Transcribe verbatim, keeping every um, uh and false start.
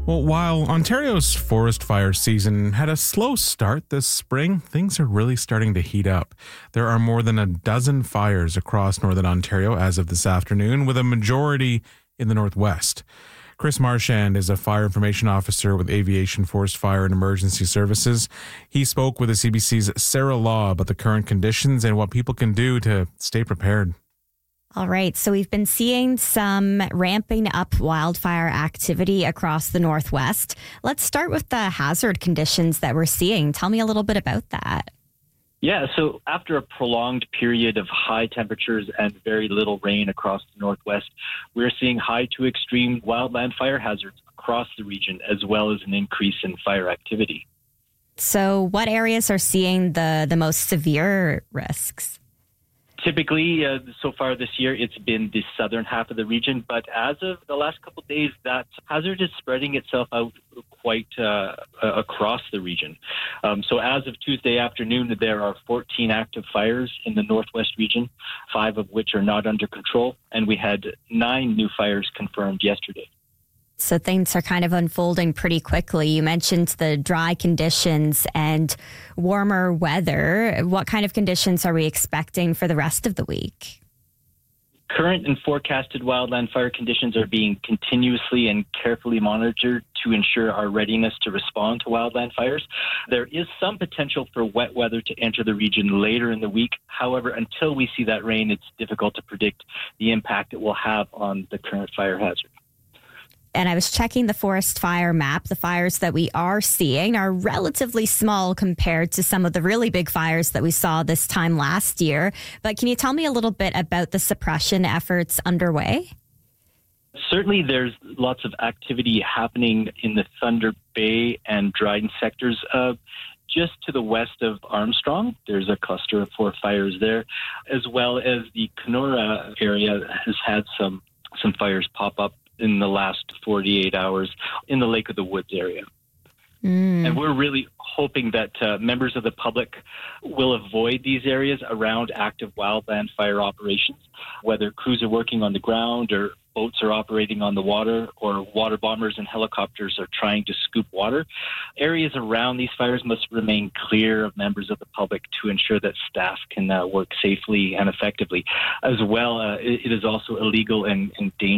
Well, while Ontario's forest fire season had a slow start this spring, things are really starting to heat up. There are more than a dozen fires across northern Ontario as of this afternoon, with a majority in the northwest. Chris Marchand is a fire information officer with Aviation Forest Fire and Emergency Services. He spoke with the C B C's Sarah Law about the current conditions and what people can do to stay prepared. All right. So we've been seeing some ramping up wildfire activity across the Northwest. Let's start with the hazard conditions that we're seeing. Tell me a little bit about that. Yeah, so after a prolonged period of high temperatures and very little rain across the Northwest, we're seeing high to extreme wildland fire hazards across the region, as well as an increase in fire activity. So what areas are seeing the, the most severe risks? Typically, uh, so far this year, it's been the southern half of the region, but as of the last couple of days, that hazard is spreading itself out quite uh, across the region. Um, so as of Tuesday afternoon, there are fourteen active fires in the northwest region, five of which are not under control, and we had nine new fires confirmed yesterday. So things are kind of unfolding pretty quickly. You mentioned the dry conditions and warmer weather. What kind of conditions are we expecting for the rest of the week? Current and forecasted wildland fire conditions are being continuously and carefully monitored to ensure our readiness to respond to wildland fires. There is some potential for wet weather to enter the region later in the week. However, until we see that rain, it's difficult to predict the impact it will have on the current fire hazard. And I was checking the forest fire map. The fires that we are seeing are relatively small compared to some of the really big fires that we saw this time last year. But can you tell me a little bit about the suppression efforts underway? Certainly, there's lots of activity happening in the Thunder Bay and Dryden sectors. Uh, just to the west of Armstrong, there's a cluster of four fires there, as well as the Kenora area has had some, some fires pop up in the last forty-eight hours in the Lake of the Woods area. Mm. And we're really hoping that uh, members of the public will avoid these areas around active wildland fire operations, whether crews are working on the ground or boats are operating on the water or water bombers and helicopters are trying to scoop water. Areas around these fires must remain clear of members of the public to ensure that staff can uh, work safely and effectively. As well, uh, it, it is also illegal and, and dangerous